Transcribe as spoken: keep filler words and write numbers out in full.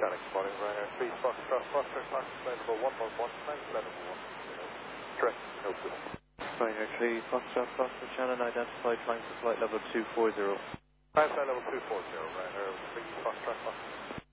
Shannon, good morning, Ryanair three Foxtrot, Foxtrot, Fox, flight level one one one, nine level one. Correct, no good. Ryanair three Foxtrot, Foxtrot, Shannon, identified flying for flight level two four zero. Flight level two four zero, Ryanair three Foxtrot, Foxtrot.